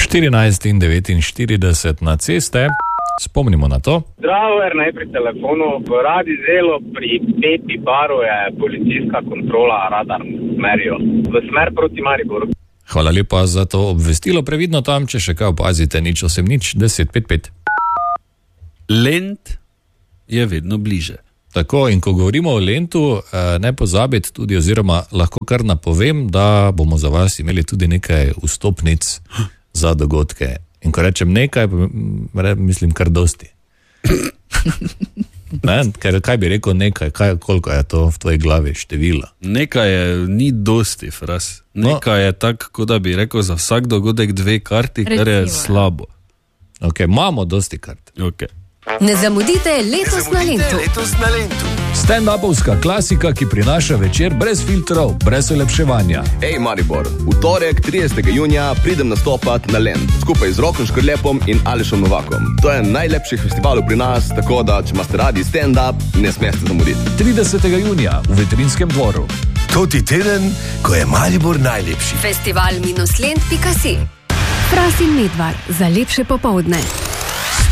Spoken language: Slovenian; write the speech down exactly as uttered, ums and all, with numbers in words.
štirinajst in devetinštirideset na ceste. Spomnimo na to. Zdravo, Ernaj pri telefonu. V Radi Zelo pri Peti baru je policijska kontrola radar merijo v smer proti Mariboru. Hvala lepa za to obvestilo. Previdno tam, če še kaj opazite, nič osem nič deset pet pet. Lent je vedno bliže. Tako, in ko govorimo o Lentu, ne pozabiti tudi, oziroma lahko kar napovem, da bomo za vas imeli tudi nekaj vstopnic za dogodke. In ko rečem nekaj, mislim kar dosti. Ne, ker kaj bi rekel nekaj, kaj, koliko je to v tvoji glavi število? Nekaj je, ni dosti, fraz. Nekaj no. je tako, kot da bi rekel za vsak dogodek dve karti, kar je slabo. Ok, imamo dosti kart. Ok. Ne zamudite letos na Lentu. Letos na Lentu. Stand-upovska klasika, ki prinaša večer brez filtrov, brez olepševanja. Ej, Maribor, v torek, tridesetega junija, pridem nastopat na Lent, skupaj z Rokom Škrlepom in Alešom Novakom. To je najlepši festival pri nas, tako da, če imate radi stand-up, ne smete zamuditi. tridesetega junija v Veterinskem dvoru. To ti teden, ko je Maribor najlepši. Festival minus lent pika si. Fras in Medvar za lepše popoldne.